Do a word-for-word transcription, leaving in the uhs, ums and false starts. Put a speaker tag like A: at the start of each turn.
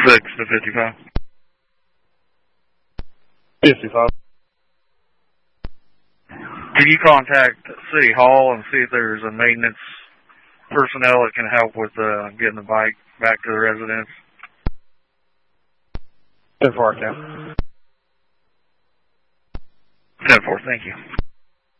A: Six to fifty-five.
B: Fifty-five.
A: Can you contact City Hall and see if there's a maintenance personnel that can help with uh, getting the bike back to the residence?
B: ten four, I can.
A: ten four, thank you.